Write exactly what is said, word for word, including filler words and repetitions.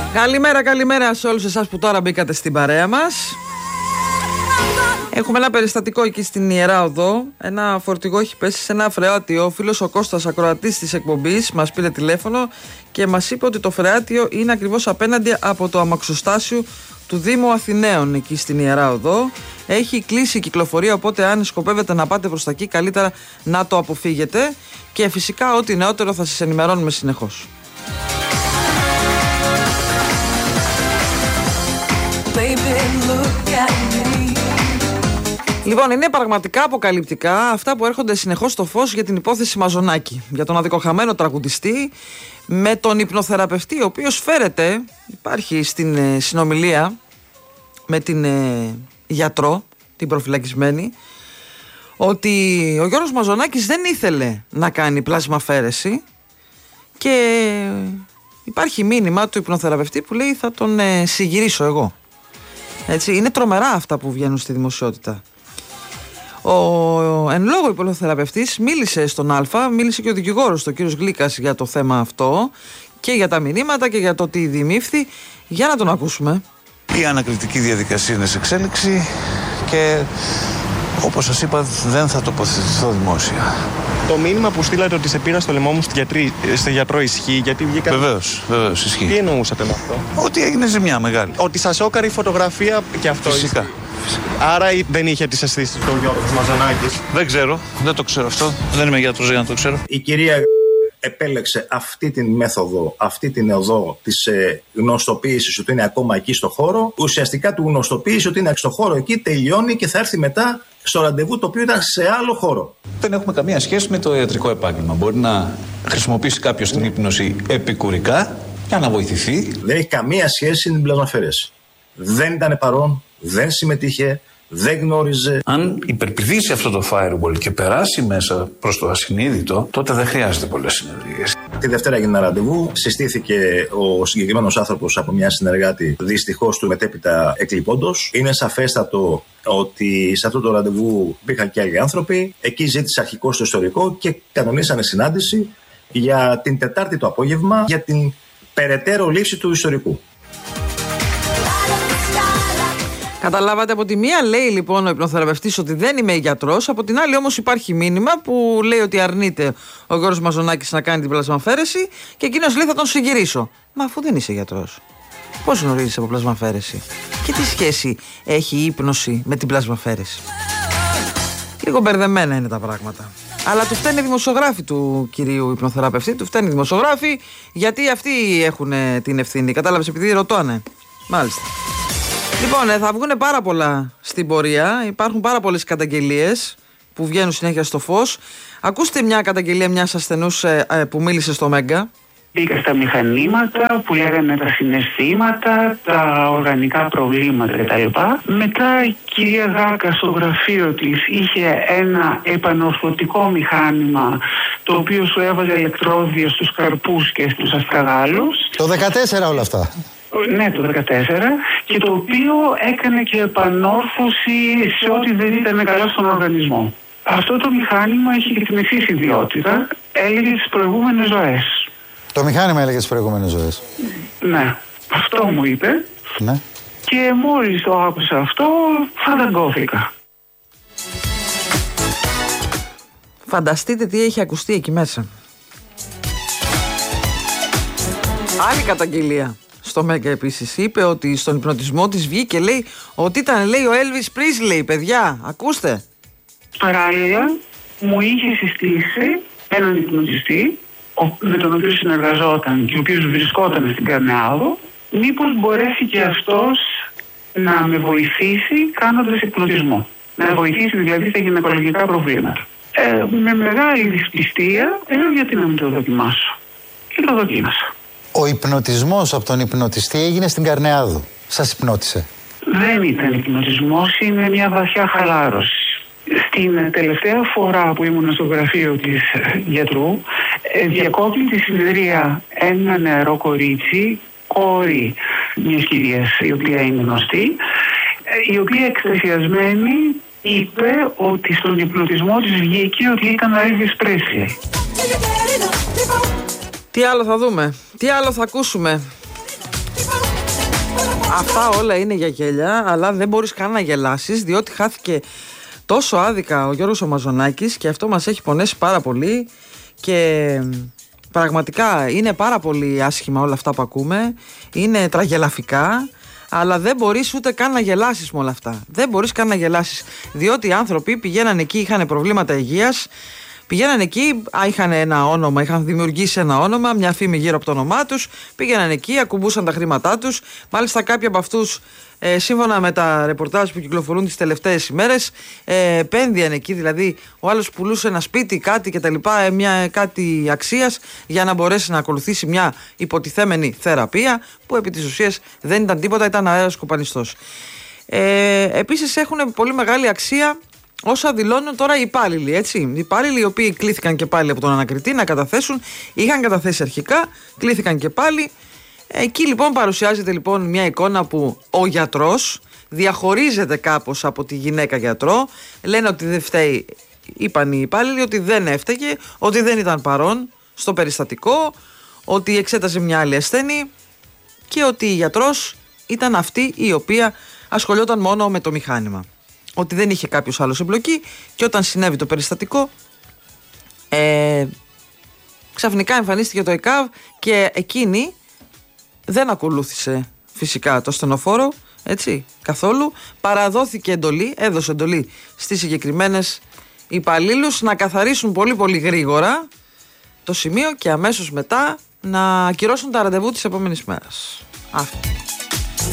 Καλημέρα, καλημέρα σε όλους εσάς που τώρα μπήκατε στην παρέα μας. Έχουμε ένα περιστατικό εκεί στην Ιερά Οδό. Ένα φορτηγό έχει πέσει σε ένα φρεάτιο. Ο φίλος ο Κώστας, ακροατής της εκπομπής, μας πήρε τηλέφωνο και μας είπε ότι το φρεάτιο είναι ακριβώς απέναντι από το αμαξοστάσιο του Δήμου Αθηναίων εκεί στην Ιερά Οδό. Έχει κλείσει η κυκλοφορία, οπότε αν σκοπεύετε να πάτε προς τα εκεί, καλύτερα να το αποφύγετε. Και φυσικά ό,τι νεότερο θα σας ενημερώνουμε συνεχώς. Λοιπόν, είναι πραγματικά αποκαλυπτικά αυτά που έρχονται συνεχώς στο φως για την υπόθεση Μαζονάκη. Για τον αδικοχαμένο τραγουδιστή με τον υπνοθεραπευτή, ο οποίος φέρεται, υπάρχει στην ε, συνομιλία με την ε, γιατρό, την προφυλακισμένη, ότι ο Γιώργος Μαζονάκης δεν ήθελε να κάνει πλασμαφαίρεση και υπάρχει μήνυμα του υπνοθεραπευτή που λέει θα τον ε, συγγυρίσω εγώ. Έτσι, είναι τρομερά αυτά που βγαίνουν στη δημοσιότητα. Ο εν λόγω υπνοθεραπευτής μίλησε στον Α, μίλησε και ο δικηγόρος, ο κύριος Γλίκας, για το θέμα αυτό και για τα μηνύματα και για το τι διημήφθη. Για να τον ακούσουμε. Η ανακριτική διαδικασία είναι σε εξέλιξη και όπως σας είπα δεν θα τοποθετηθώ δημόσια. Το μήνυμα που στείλατε ότι σε πήρα στο λαιμό μου στο, γιατρί, στο γιατρό ισχύει, γιατί βγήκα. Βεβαίως, βεβαίως ισχύει. Τι εννοούσατε με αυτό? Ότι έγινε ζημιά μεγάλη. Ότι σας σώκαρε η φωτογραφία και αυτό. Φυσικά. Φυσικά. Άρα δεν είχε τις αισθήσεις του Γιώργος Μαζονάκης. Δεν ξέρω, δεν το ξέρω αυτό. Δεν είμαι γιατρός για να το ξέρω. Η κυρία επέλεξε αυτή την μέθοδο, αυτή την οδό της ε, γνωστοποίησης ότι είναι ακόμα εκεί στο χώρο. Ουσιαστικά του γνωστοποίησε ότι είναι στο χώρο εκεί, τελειώνει και θα έρθει μετά στο ραντεβού το οποίο ήταν σε άλλο χώρο. Δεν έχουμε καμία σχέση με το ιατρικό επάγγελμα. Μπορεί να χρησιμοποιήσει κάποιος την ύπνωση επικουρικά για να βοηθηθεί. Δεν έχει καμία σχέση με την πλασμαφαίρεση. Δεν ήταν παρόν, δεν συμμετείχε, δεν γνώριζε. Αν υπερπηδήσει αυτό το firewall και περάσει μέσα προς το ασυνείδητο, τότε δεν χρειάζεται πολλές συνεδρίες. Τη Δευτέρα έγινε ένα ραντεβού. Συστήθηκε ο συγκεκριμένος άνθρωπος από μια συνεργάτη, δυστυχώς του μετέπειτα εκλειπώντος. Είναι σαφέστατο ότι σε αυτό το ραντεβού υπήρχαν και άλλοι άνθρωποι. Εκεί ζήτησε αρχικό στο ιστορικό και κανονίσανε συνάντηση για την Τετάρτη το απόγευμα για την περαιτέρω λήψη του ιστορικού. Καταλάβατε, από τη μία λέει λοιπόν ο υπνοθεραπευτής ότι δεν είμαι γιατρός, από την άλλη όμως υπάρχει μήνυμα που λέει ότι αρνείται ο Γιώργος Μαζονάκης να κάνει την πλασμαφαίρεση και εκείνος λέει θα τον συγγυρίσω. Μα αφού δεν είσαι γιατρός, πώς γνωρίζεις από πλασμαφαίρεση και τι σχέση έχει η ύπνωση με την πλασμαφαίρεση? Λίγο μπερδεμένα είναι τα πράγματα. Αλλά του φταίνει οι δημοσιογράφοι του κυρίου υπνοθεραπευτή, του φταίνει οι δημοσιογράφοι γιατί αυτοί έχουν την ευθύνη. Κατάλαβες, επειδή ρωτώνε. Μάλιστα. Λοιπόν, θα βγουν πάρα πολλά στην πορεία. Υπάρχουν πάρα πολλές καταγγελίες που βγαίνουν συνέχεια στο φως. Ακούστε μια καταγγελία μιας ασθενούς ε, ε, που μίλησε στο Μέγκα. Μπήκα στα μηχανήματα που λέγανε τα συναισθήματα, τα οργανικά προβλήματα κτλ. Μετά η κυρία Γάκα στο γραφείο της είχε ένα επανορθωτικό μηχάνημα το οποίο σου έβαζε ηλεκτρόδια στους καρπούς και στους αστραγάλους. Το δεκατέσσερα όλα αυτά. Ναι, το δεκατέσσερα, και το οποίο έκανε και επανόρθωση σε ό,τι δεν ήταν καλά στον οργανισμό. Αυτό το μηχάνημα έχει και την εξής ιδιότητα, έλεγε τις προηγούμενες ζωές. Το μηχάνημα έλεγε τις προηγούμενες ζωές. Ναι, αυτό μου είπε. Ναι. Και μόλις το άκουσα αυτό, φανταγκώθηκα. Φανταστείτε τι έχει ακουστεί εκεί μέσα. Άλλη καταγγελία. Στο Μέγκα επίσης είπε ότι στον υπνοτισμό της βγήκε, λέει, ότι ήταν, λέει, ο Έλβις Πρίσλεϊ, παιδιά, ακούστε. Παράλληλα, μου είχε συστήσει έναν υπνοτιστή, με τον οποίο συνεργαζόταν και ο οποίος βρισκόταν στην Καρνεάδο, μήπως μπορέσει και αυτός να με βοηθήσει κάνοντας υπνοτισμό. Να με βοηθήσει δηλαδή στα γυναικολογικά προβλήματα. Ε, με μεγάλη δυσπιστία, έλεγα γιατί να μην το δοκιμάσω. Και το δοκίμασα. Ο υπνοτισμός από τον υπνοτιστή έγινε στην Καρνεάδου. Σας υπνότισε? Δεν ήταν υπνοτισμός, είναι μια βαθιά χαλάρωση. Στην τελευταία φορά που ήμουν στο γραφείο της γιατρού, διακόπτει τη συνεδρία ένα νεαρό κορίτσι, κόρη μιας κυρίας η οποία είναι γνωστή, η οποία εκστασιασμένη είπε ότι στον υπνοτισμό της βγήκε ότι ήταν ο Elvis Presley. Τι άλλο θα δούμε, τι άλλο θα ακούσουμε? Αυτά όλα είναι για γέλια, αλλά δεν μπορείς καν να γελάσεις, διότι χάθηκε τόσο άδικα ο Γιώργος ο Μαζονάκης και αυτό μας έχει πονέσει πάρα πολύ και πραγματικά είναι πάρα πολύ άσχημα όλα αυτά που ακούμε, είναι τραγελαφικά, αλλά δεν μπορείς ούτε καν να γελάσεις με όλα αυτά. Δεν μπορείς καν να γελάσεις, διότι οι άνθρωποι πηγαίναν εκεί, είχαν προβλήματα υγείας, πηγαίναν εκεί, είχαν ένα όνομα, είχαν δημιουργήσει ένα όνομα, μια φήμη γύρω από το όνομά τους, πήγαιναν εκεί, ακουμπούσαν τα χρήματά τους. Μάλιστα, κάποιοι από αυτούς, ε, σύμφωνα με τα ρεπορτάζ που κυκλοφορούν τις τελευταίες ημέρες, ε, επένδυαν εκεί. Δηλαδή, ο άλλος πουλούσε ένα σπίτι, κάτι κτλ., ε, μια, κάτι αξίας, για να μπορέσει να ακολουθήσει μια υποτιθέμενη θεραπεία, που επί της ουσίας δεν ήταν τίποτα, ήταν αέρας κοπανιστός. Ε, επίσης, έχουν πολύ μεγάλη αξία όσα δηλώνουν τώρα οι υπάλληλοι, έτσι. Οι υπάλληλοι οι οποίοι κλήθηκαν και πάλι από τον ανακριτή να καταθέσουν, είχαν καταθέσει αρχικά, κλήθηκαν και πάλι. Εκεί λοιπόν παρουσιάζεται λοιπόν μια εικόνα που ο γιατρός διαχωρίζεται κάπως από τη γυναίκα γιατρό. Λένε ότι δεν φταίει, είπαν οι υπάλληλοι, ότι δεν έφταιγε, ότι δεν ήταν παρόν στο περιστατικό, ότι εξέταζε μια άλλη ασθένη και ότι η γιατρός ήταν αυτή η οποία ασχολιόταν μόνο με το μηχάνημα. Ότι δεν είχε κάποιος άλλος εμπλοκή και όταν συνέβη το περιστατικό ε, ξαφνικά εμφανίστηκε το ΕΚΑΒ και εκείνη δεν ακολούθησε φυσικά το στενοφόρο, έτσι, καθόλου. Παραδόθηκε εντολή, έδωσε εντολή στις συγκεκριμένες υπαλλήλους να καθαρίσουν πολύ πολύ γρήγορα το σημείο και αμέσως μετά να ακυρώσουν τα ραντεβού της επόμενης μέρας. Αυτό.